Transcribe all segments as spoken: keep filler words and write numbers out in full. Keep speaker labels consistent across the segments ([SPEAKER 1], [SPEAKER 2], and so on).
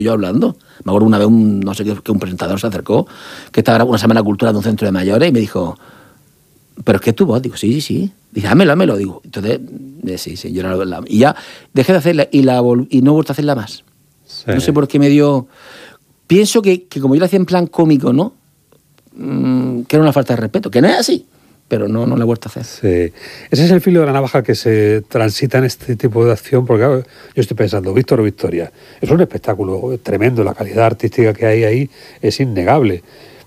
[SPEAKER 1] yo hablando. Me acuerdo una vez, un, no sé qué, que un presentador se acercó, que estaba una semana de cultura de un centro de mayores, y me dijo, ¿pero es que es tu voz? Digo, sí, sí, sí. Dice, hámelo, hámelo. Digo, entonces, eh, sí, sí, yo era la... Y ya dejé de hacerla y, la vol... y no he vuelto a hacerla más. Sí. No sé por qué me dio... Pienso que, que como yo la hacía en plan cómico, ¿no? Mm, que era una falta de respeto, que no es así, pero no, no la he vuelto a hacer.
[SPEAKER 2] Sí. Ese es el filo de la navaja que se transita en este tipo de acción, porque claro, yo estoy pensando, Víctor o Victoria, es un espectáculo tremendo, la calidad artística que hay ahí es innegable.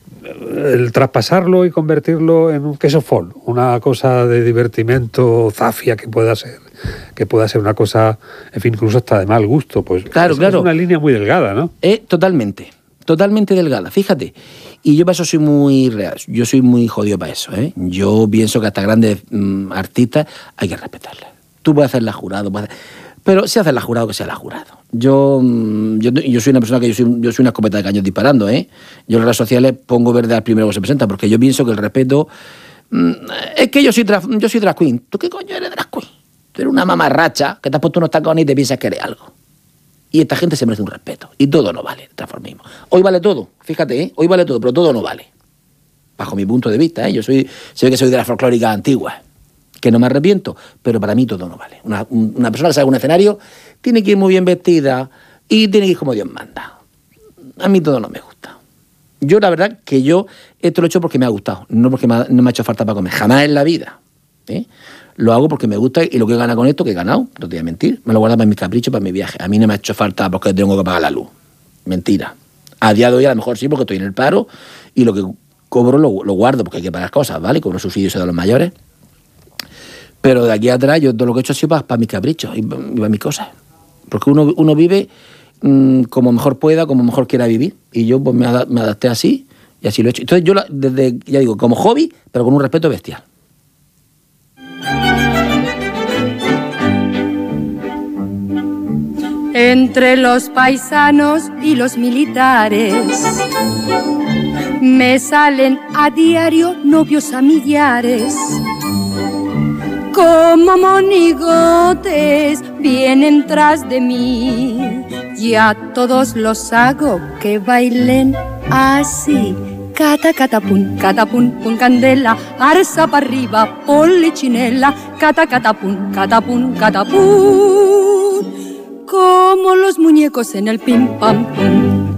[SPEAKER 2] El traspasarlo y convertirlo en un queso fol, una cosa de divertimento zafia que pueda ser, que pueda ser una cosa, en fin, incluso hasta de mal gusto, pues
[SPEAKER 1] claro,
[SPEAKER 2] es,
[SPEAKER 1] claro.
[SPEAKER 2] es una línea muy delgada, ¿no?
[SPEAKER 1] Eh, totalmente, totalmente delgada, fíjate. Y yo para eso soy muy real, yo soy muy jodido para eso, ¿eh? Yo pienso que hasta grandes mmm, artistas hay que respetarlas. Tú puedes hacerla jurado, puedes hacer... pero si haces la jurado, que sea la jurado. Yo, yo, yo soy una persona que yo soy, yo soy una escopeta de caños disparando, ¿eh? Yo en las redes sociales pongo verde al primero que se presenta, porque yo pienso que el respeto... Mmm, es que yo soy, tra, yo soy drag queen. ¿Tú qué coño eres drag queen? Tú eres una mamarracha que te has puesto unos tacones y te piensas que eres algo. Y esta gente se merece un respeto. Y todo no vale, transformismo. Hoy vale todo, fíjate, ¿eh? Hoy vale todo, pero todo no vale. Bajo mi punto de vista, ¿eh? Yo soy, sé que soy de las folclóricas antiguas, que no me arrepiento, pero para mí todo no vale. Una, una persona que sale a un escenario tiene que ir muy bien vestida y tiene que ir como Dios manda. A mí todo no me gusta. Yo la verdad que yo esto lo he hecho porque me ha gustado, no porque me ha, no me ha hecho falta para comer, jamás en la vida, ¿eh? Lo hago porque me gusta y lo que he ganado con esto, que he ganado, no te voy a mentir, me lo guardo para mis caprichos, para mi viaje. A mí no me ha hecho falta porque tengo que pagar la luz. Mentira. A día de hoy a lo mejor sí, porque estoy en el paro y lo que cobro lo, lo guardo porque hay que pagar cosas, ¿vale? Cobro subsidios de los mayores. Pero de aquí atrás yo todo lo que he hecho ha sido para, para mis caprichos y para, y para mis cosas. Porque uno, uno vive mmm, como mejor pueda, como mejor quiera vivir. Y yo pues me, ad, me adapté así y así lo he hecho. Entonces yo, desde, ya digo, como hobby, pero con un respeto bestial.
[SPEAKER 3] Entre los paisanos y los militares me salen a diario novios familiares. Como monigotes vienen tras de mí, y a todos los hago que bailen así. Cata, catapum, catapum, pun candela, arza para arriba, polichinela, cata, catapum, catapum, catapum. Como los muñecos en el pim pam pum.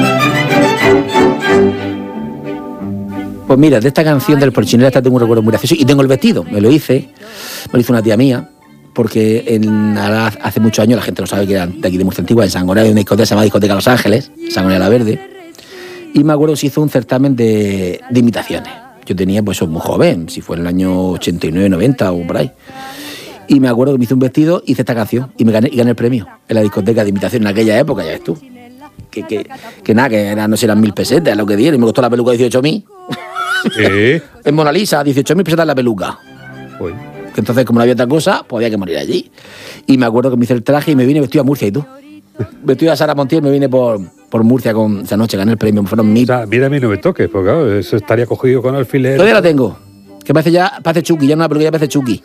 [SPEAKER 1] Pues mira, de esta canción del Polichinela esta tengo un recuerdo muy gracioso y tengo el vestido, me lo hice, me lo hizo una tía mía, porque en, hace muchos años, la gente lo sabe que era de aquí de Murcia Antigua, en Sangonera hay una discoteca, se llama Discoteca Los Ángeles, Sangonera La Verde, y me acuerdo que se hizo un certamen de, de imitaciones. Yo tenía, pues, muy joven, si fue en el año ochenta y nueve, noventa o por ahí. Y me acuerdo que me hice un vestido, hice esta canción y me gané, y gané el premio en la discoteca de imitación en aquella época, ya ves tú. Que, que, que nada, que eran, no sé, eran mil pesetas lo que dieron y me costó la peluca dieciocho mil.
[SPEAKER 2] ¿Eh?
[SPEAKER 1] En Mona Lisa, dieciocho mil pesetas la peluca.
[SPEAKER 2] Uy.
[SPEAKER 1] Que entonces, como no había otra cosa, pues había que morir allí. Y me acuerdo que me hice el traje y me vine vestido a Murcia, ¿y tú? Vestido a Sara Montiel, me vine por, por Murcia con esa noche, gané el premio, me fueron mil.
[SPEAKER 2] O sea, mira, a mí no me toques, porque claro, eso estaría cogido con alfiler.
[SPEAKER 1] Todavía la tengo. Que parece ya, parece Chucky, ya no la peluca, ya parece Chucky.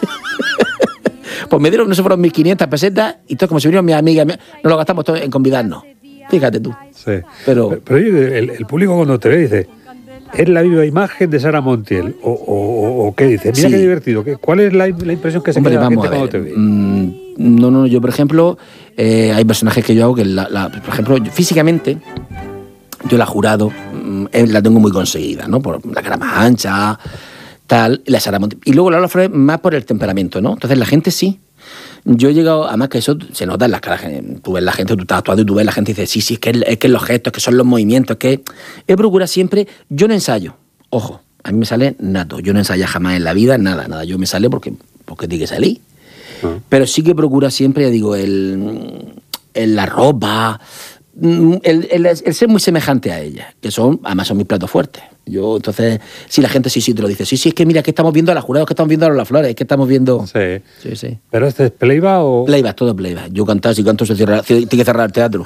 [SPEAKER 1] Pues me dieron, no sé, fueron mil quinientas pesetas y todo como si vinieron mis amigas, nos lo gastamos todo en convidarnos. Fíjate tú.
[SPEAKER 2] Sí.
[SPEAKER 1] Pero,
[SPEAKER 2] pero, pero oye, el, el público cuando te ve dice, es la viva imagen de Sara Montiel, o, o, o qué dice, mira sí. Qué divertido, ¿cuál es la, la impresión que se
[SPEAKER 1] Hombre,
[SPEAKER 2] queda la gente
[SPEAKER 1] cuando
[SPEAKER 2] te ve?
[SPEAKER 1] Mm, no, no, yo por ejemplo, eh, hay personajes que yo hago que, la, la, por ejemplo, yo, físicamente, yo la jurado, mm, la tengo muy conseguida, ¿no? Por la cara más ancha, tal, la Sara Montiel. Y luego la Lola Flores más por el temperamento, ¿no? Entonces la gente sí. Yo he llegado, además que eso se nota en las caras, tú ves la gente, tú estás actuando y tú ves la gente y dices, sí, sí, es que es que los gestos, que son los movimientos, que he procurado siempre, yo no ensayo, ojo, a mí me sale nato, yo no ensayo jamás en la vida, nada, nada, yo me sale porque, porque tiene que salir, uh-huh. Pero sí que procura siempre, ya digo, el, el la ropa, el, el, el ser muy semejante a ella, que son, además son mis platos fuertes. Yo, entonces, si la gente sí, sí te lo dice, sí, sí, es que mira, que estamos viendo a la jurada, que estamos viendo a las Flores, es que estamos viendo...
[SPEAKER 2] Sí.
[SPEAKER 1] Sí, sí.
[SPEAKER 2] ¿Pero este es playback o...?
[SPEAKER 1] Playback, todo playback. Yo cantar, si canto se cierra, tiene que cerrar el teatro.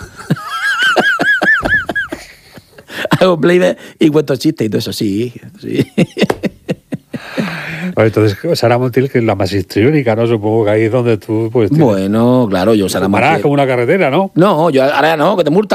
[SPEAKER 1] Hago playback y cuento chistes y todo eso, sí, sí.
[SPEAKER 2] Bueno, entonces, Sara Montiel, que es la más histriónica, ¿no? Supongo que ahí es donde tú... Pues,
[SPEAKER 1] bueno, claro, yo Sara
[SPEAKER 2] Montiel... como una carretera, ¿no?
[SPEAKER 1] No, yo ahora no, que te multa.